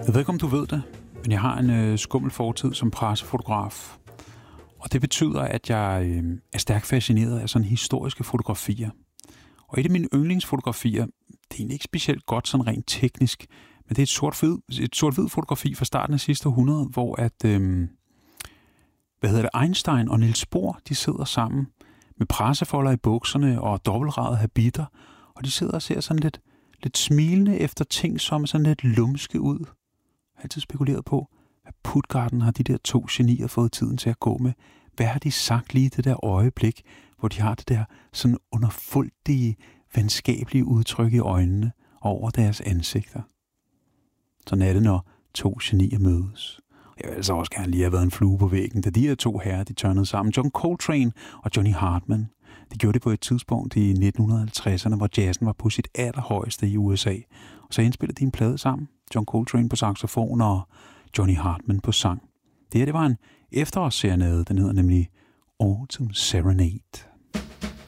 Jeg ved ikke, om du ved det, men jeg har en skummel fortid som pressefotograf. Og det betyder, at jeg er stærkt fascineret af sådan historiske fotografier. Og et af mine yndlingsfotografier, det er egentlig ikke specielt godt sådan rent teknisk, men det er et sort-hvid fotografi fra starten af sidste århundrede, hvor at, Einstein og Niels Bohr, de sidder sammen med pressefolder i bukserne og dobbeltradede habitter, og de sidder og ser sådan lidt smilende efter ting, som sådan lidt lumske ud. Jeg har altid spekuleret på, hvad Puttgarden har de der to genier fået tiden til at gå med. Hvad har de sagt lige i det der øjeblik, hvor de har det der sådan underfundige, venskabelige udtryk i øjnene over deres ansigter? Sådan er det, når to genier mødes. Jeg vil altså også gerne lige have været en flue på væggen, da de her to herrer, de tørnede sammen. John Coltrane og Johnny Hartman. De gjorde det på et tidspunkt i 1950'erne, hvor jazzen var på sit allerhøjeste i USA. Og så indspillede de en plade sammen. John Coltrane på saxofon og Johnny Hartman på sang. Det var en efterårsserenade, den hedder nemlig Autumn Serenade.